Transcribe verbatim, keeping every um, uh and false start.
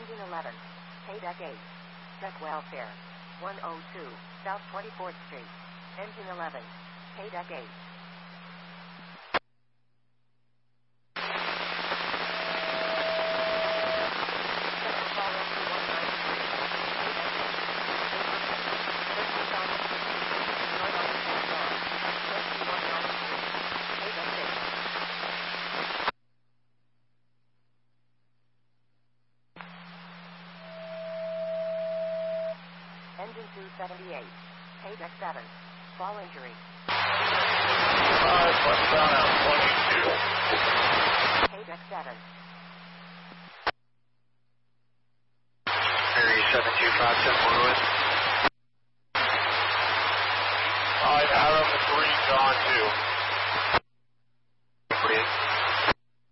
Engine eleven. Paydeck eight. Check welfare. one oh two, South twenty-fourth Street. Engine eleven. Paydeck eight. Engine two seventy-eight. Paydeck seven. Fall injury. five, westbound out twenty-two. Paydeck seven. Ferry seven two five seven Louis. five Adam three John two.